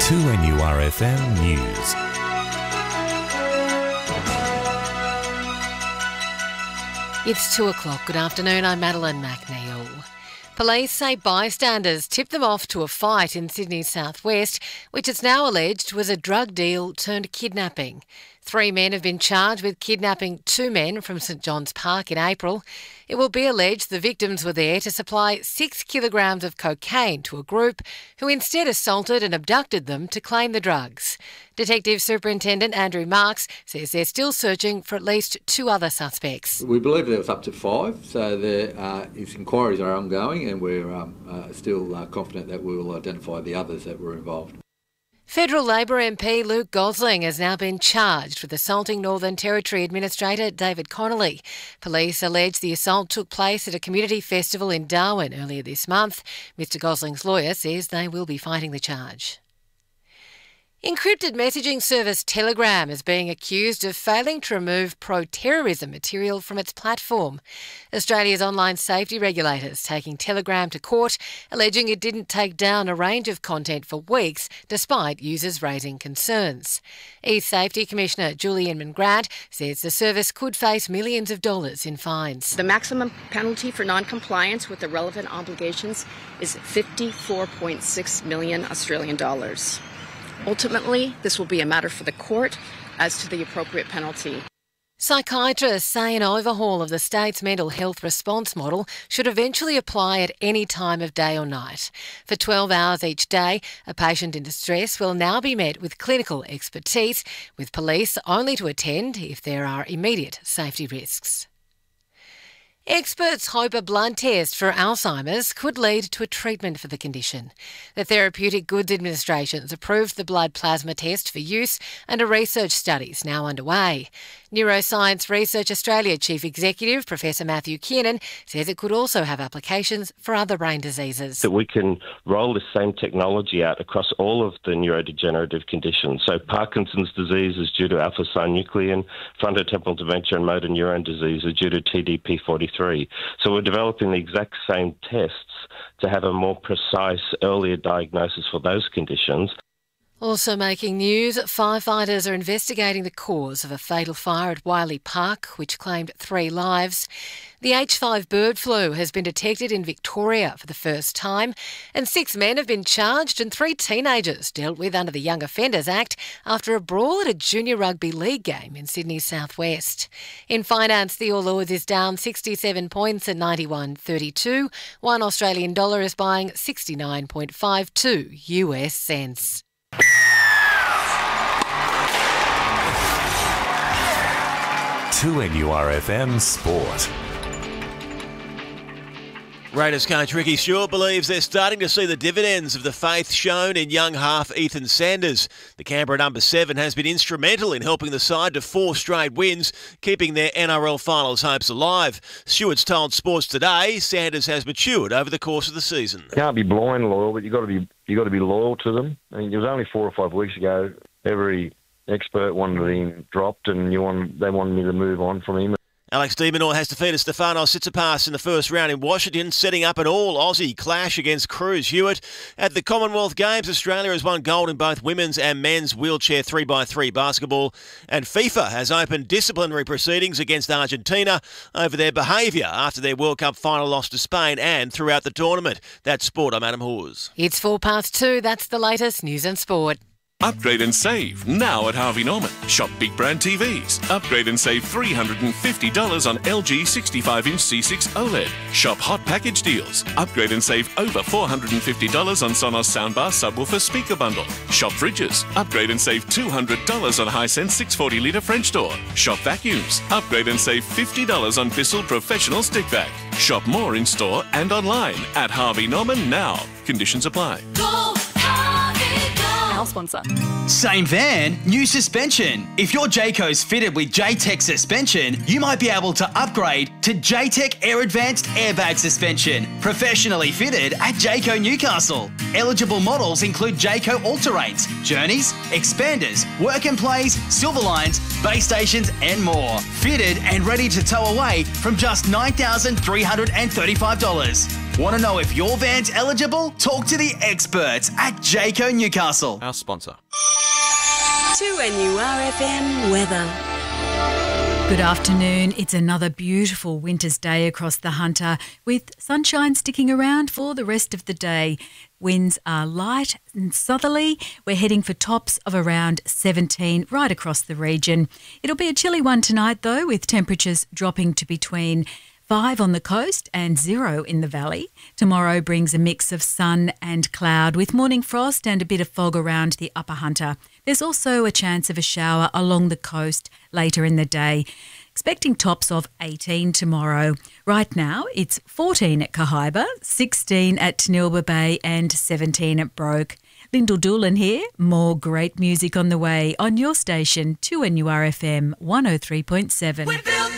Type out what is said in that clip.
2NURFM News. It's 2 o'clock. Good afternoon. I'm Madeline McNeil. Police say bystanders tipped them off to a fight in Sydney's southwest, which it's now alleged was a drug deal turned kidnapping. 3 men have been charged with kidnapping 2 men from St John's Park in April. It will be alleged the victims were there to supply 6 kilograms of cocaine to a group who instead assaulted and abducted them to claim the drugs. Detective Superintendent Andrew Marks says they're still searching for at least 2 other suspects. We believe there was up to 5, so his inquiries are ongoing and we're still confident that we will identify the others that were involved. Federal Labor MP Luke Gosling has now been charged with assaulting Northern Territory Administrator David Connolly. Police allege the assault took place at a community festival in Darwin earlier this month. Mr Gosling's lawyer says they will be fighting the charge. Encrypted messaging service Telegram is being accused of failing to remove pro-terrorism material from its platform. Australia's online safety regulators taking Telegram to court, alleging it didn't take down a range of content for weeks despite users raising concerns. E-Safety Commissioner Julie Inman-Grant says the service could face millions of dollars in fines. The maximum penalty for non-compliance with the relevant obligations is 54.6 million Australian dollars. Ultimately, this will be a matter for the court as to the appropriate penalty. Psychiatrists say an overhaul of the state's mental health response model should eventually apply at any time of day or night. For 12 hours each day, a patient in distress will now be met with clinical expertise, with police only to attend if there are immediate safety risks. Experts hope a blood test for Alzheimer's could lead to a treatment for the condition. The Therapeutic Goods Administration's approved the blood plasma test for use under research studies now underway. Neuroscience Research Australia Chief Executive Professor Matthew Kiernan says it could also have applications for other brain diseases. That we can roll the same technology out across all of the neurodegenerative conditions. So Parkinson's disease is due to alpha-synuclein, frontotemporal dementia and motor neuron disease are due to TDP-43. So we're developing the exact same tests to have a more precise, earlier diagnosis for those conditions. Also making news, firefighters are investigating the cause of a fatal fire at Wiley Park, which claimed 3 lives. The H5 bird flu has been detected in Victoria for the first time, and 6 men have been charged and 3 teenagers dealt with under the Young Offenders Act after a brawl at a junior rugby league game in Sydney's southwest. In finance, the All Ords is down 67 points at 91.32. 1 Australian dollar is buying 69.52 US cents. 2NURFM Sport. Raiders coach Ricky Stewart believes they're starting to see the dividends of the faith shown in young half Ethan Sanders. The Canberra number 7 has been instrumental in helping the side to 4 straight wins, keeping their NRL finals hopes alive. Stewart's told Sports Today Sanders has matured over the course of the season. You can't be blind loyal, but you've got to be loyal to them. I mean, it was only 4 or 5 weeks ago. Every expert wanted him dropped, and they wanted me to move on from him. Alex de Minaur has defeated Stefanos Tsitsipas in the first round in Washington, setting up an all-Aussie clash against Cruz Hewitt. At the Commonwealth Games, Australia has won gold in both women's and men's wheelchair 3x3 basketball. And FIFA has opened disciplinary proceedings against Argentina over their behaviour after their World Cup final loss to Spain and throughout the tournament. That's Sport. I'm Adam Hawes. It's 2:04. That's the latest news and sport. Upgrade and save now at Harvey Norman. Shop big brand TVs. Upgrade and save $350 on LG 65-inch C6 OLED. Shop hot package deals. Upgrade and save over $450 on Sonos soundbar subwoofer speaker bundle. Shop fridges. Upgrade and save $200 on Hisense 640-litre French door. Shop vacuums. Upgrade and save $50 on Bissell Professional Stick Vac. Shop more in store and online at Harvey Norman now. Conditions apply. Our sponsor. Same van, new suspension. If your Jayco's fitted with J-Tech suspension, you might be able to upgrade to J-Tech Air Advanced Airbag Suspension, professionally fitted at Jayco Newcastle. Eligible models include Jayco All-Terrains, Journeys, Expanders, Work and Plays, Silverlines, base stations and more. Fitted and ready to tow away from just $9,335. Want to know if your van's eligible? Talk to the experts at Jayco Newcastle. Our sponsor. 2NURFM weather. Good afternoon. It's another beautiful winter's day across the Hunter with sunshine sticking around for the rest of the day. Winds are light and southerly. We're heading for tops of around 17 right across the region. It'll be a chilly one tonight though, with temperatures dropping to between 5 on the coast and 0 in the valley. Tomorrow brings a mix of sun and cloud with morning frost and a bit of fog around the upper Hunter. There's also a chance of a shower along the coast later in the day. Expecting tops of 18 tomorrow. Right now, it's 14 at Cahaiba, 16 at Tanilba Bay and 17 at Broke. Lyndall Doolan here. More great music on the way on your station, 2NURFM 103.7.